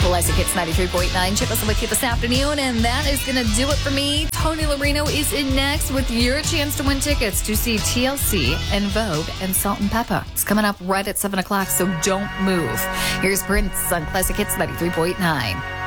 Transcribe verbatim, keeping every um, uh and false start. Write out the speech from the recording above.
Classic Hits ninety-three point nine. Chip us with you this afternoon, and that is going to do it for me. Tony Laurino is in next with your chance to win tickets to see T L C and Vogue and Salt and Pepper. It's coming up right at seven o'clock, so don't move. Here's Prince on Classic Hits ninety-three point nine.